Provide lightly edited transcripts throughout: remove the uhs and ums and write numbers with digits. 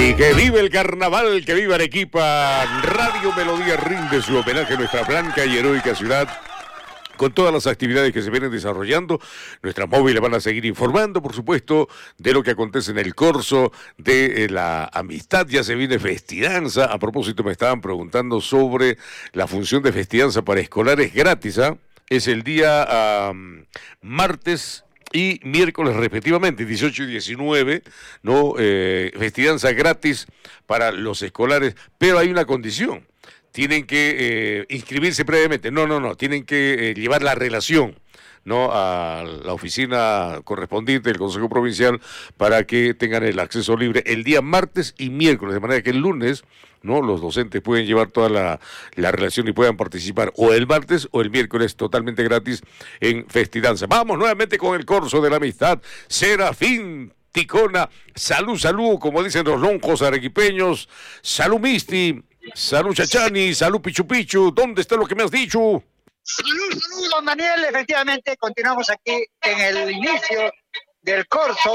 Y que vive el carnaval, que viva Arequipa. Radio Melodía rinde su homenaje a nuestra blanca y heroica ciudad, con todas las actividades que se vienen desarrollando. Nuestras móviles van a seguir informando, por supuesto, de lo que acontece en el corso de la amistad. Ya se viene Festidanza. A propósito, me estaban preguntando sobre la función de Festidanza para escolares gratis, ¿ah? Es el día martes y miércoles respectivamente, 18 y 19, ¿no? Festidanza gratis para los escolares, pero hay una condición. Tienen que inscribirse previamente. No, tienen que llevar la relación, ¿no?, a la oficina correspondiente del Consejo Provincial para que tengan el acceso libre el día martes y miércoles, de manera que el lunes, ¿no?, los docentes pueden llevar toda la relación y puedan participar o el martes o el miércoles totalmente gratis en Festidanza. Vamos nuevamente con el corso de la amistad. Serafín Ticona, salud, como dicen los lonjos arequipeños. Salud, Misti. Salud, Chachani. Salud, Pichu Pichu. ¿Dónde está lo que me has dicho? Salud, don Daniel. Efectivamente, continuamos aquí en el inicio del corso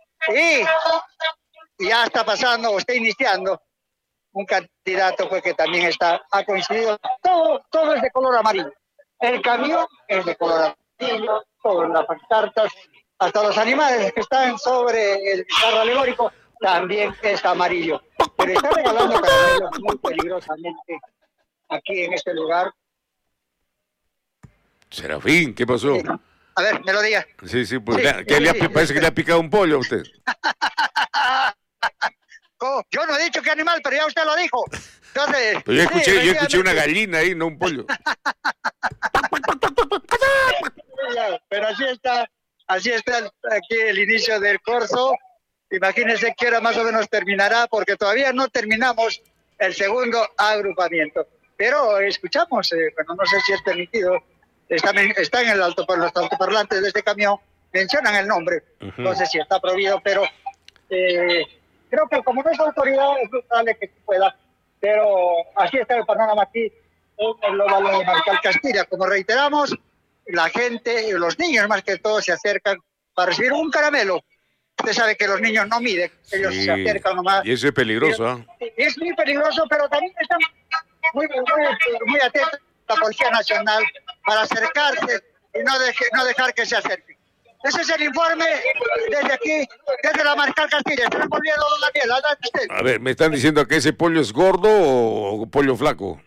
y ya está pasando o está iniciando un candidato pues que también ha coincidido. Todo es de color amarillo. El camión es de color amarillo, todas las pancartas, hasta los animales que están sobre el carro alegórico también es amarillo. Pero está regalando caramelos muy peligrosamente aquí en este lugar. Serafín, ¿qué pasó? A ver, melodía. Sí, pues parece que le ha picado un pollo a usted. Yo no he dicho qué animal, pero ya usted lo dijo. Entonces, pero yo escuché una gallina ahí, no un pollo. Pero así está aquí el inicio del corso. Imagínense qué hora más o menos terminará, porque todavía no terminamos el segundo agrupamiento. Pero escuchamos, bueno, no sé si es permitido, está en los altoparlantes de este camión, mencionan el nombre, no sé si está prohibido, pero creo que como no es autoridad, es probable que pueda, pero así está el panorama aquí en el óvalo de Marcal Castilla. Como reiteramos, la gente, los niños más que todo, se acercan para recibir un caramelo. Usted sabe que los niños no miden, ellos se acercan nomás. Y eso es peligroso, ¿ah? Es muy peligroso, pero también están muy atentos a la Policía Nacional para acercarse y no dejar que se acerquen. Ese es el informe desde aquí, desde la Marcal Castilla. Estoy volviendo a Daniel, adelante usted. A ver, ¿me están diciendo que ese pollo es gordo o pollo flaco?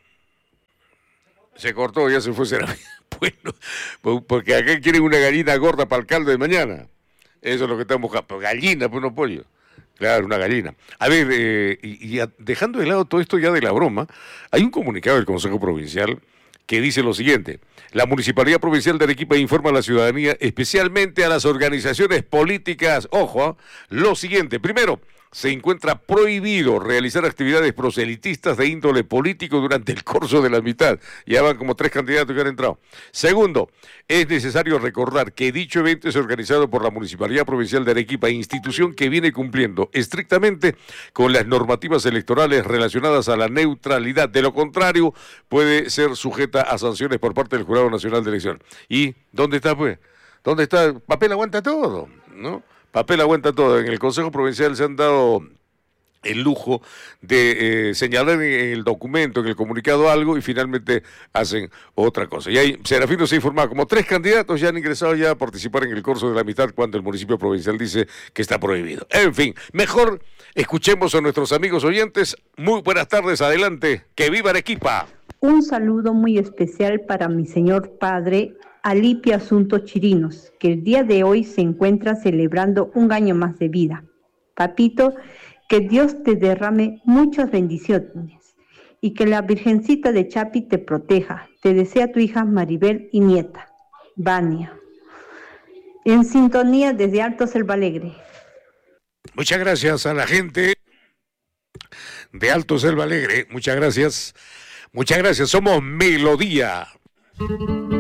Se cortó, ya se fue Serafín. Bueno, porque acá quieren una gallina gorda para el caldo de mañana. Eso es lo que estamos buscando. Gallina, pues no pollo. Claro, una gallina. A ver, dejando de lado todo esto ya de la broma, hay un comunicado del Consejo Provincial que dice lo siguiente: la Municipalidad Provincial de Arequipa informa a la ciudadanía, especialmente a las organizaciones políticas, ojo, lo siguiente. Primero, se encuentra prohibido realizar actividades proselitistas de índole político durante el curso de la amistad. Ya van como 3 candidatos que han entrado. Segundo, es necesario recordar que dicho evento es organizado por la Municipalidad Provincial de Arequipa, institución que viene cumpliendo estrictamente con las normativas electorales relacionadas a la neutralidad. De lo contrario, puede ser sujeta a sanciones por parte del Jurado Nacional de Elección. ¿Y dónde está, pues? ¿Dónde está? El papel aguanta todo, ¿no? Papel aguanta todo. En el Consejo Provincial se han dado el lujo de señalar en el documento, en el comunicado algo y finalmente hacen otra cosa. Y ahí Serafín nos ha informado, como 3 candidatos ya han ingresado ya a participar en el curso de la amistad cuando el municipio provincial dice que está prohibido. En fin, mejor escuchemos a nuestros amigos oyentes. Muy buenas tardes, adelante, que viva Arequipa. Un saludo muy especial para mi señor padre Alipio Asunto Chirinos, que el día de hoy se encuentra celebrando un año más de vida. Papito, que Dios te derrame muchas bendiciones y que la Virgencita de Chapi te proteja. Te desea tu hija Maribel y nieta, Vania. En sintonía desde Alto Selva Alegre. Muchas gracias a la gente de Alto Selva Alegre. Muchas gracias. Somos Melodía.